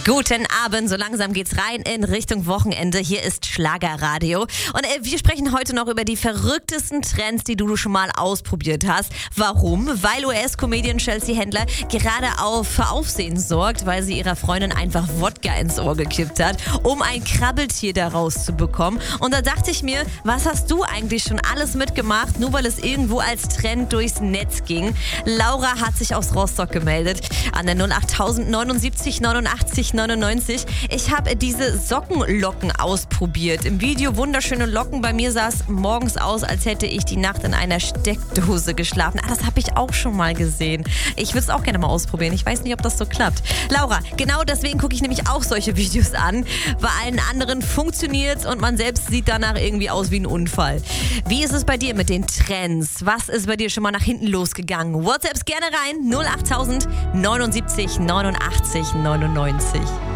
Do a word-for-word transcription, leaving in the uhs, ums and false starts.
Guten Abend, so langsam geht's rein in Richtung Wochenende. Hier ist Schlagerradio und äh, wir sprechen heute noch über die verrücktesten Trends, die du schon mal ausprobiert hast. Warum? Weil U S-Comedian Chelsea Handler gerade auf, für Aufsehen sorgt, weil sie ihrer Freundin einfach Wodka ins Ohr gekippt hat, um ein Krabbeltier daraus zu bekommen. Und da dachte ich mir, was hast du eigentlich schon alles mitgemacht, nur weil es irgendwo als Trend durchs Netz ging? Laura hat sich aus Rostock gemeldet an der null acht tausend neunundsiebzig neunundachtzig neunundneunzig. Ich habe diese Sockenlocken ausprobiert. Im Video wunderschöne Locken. Bei mir sah es morgens aus, als hätte ich die Nacht in einer Steckdose geschlafen. Ah, das habe ich auch schon mal gesehen. Ich würde es auch gerne mal ausprobieren. Ich weiß nicht, ob das so klappt. Laura, genau deswegen gucke ich nämlich auch solche Videos an. Bei allen anderen funktioniert es und man selbst sieht danach irgendwie aus wie ein Unfall. Wie ist es bei dir mit den Trends? Was ist bei dir schon mal nach hinten losgegangen? WhatsApps gerne rein. null acht tausend neunundsiebzig neunundachtzig neunundneunzig.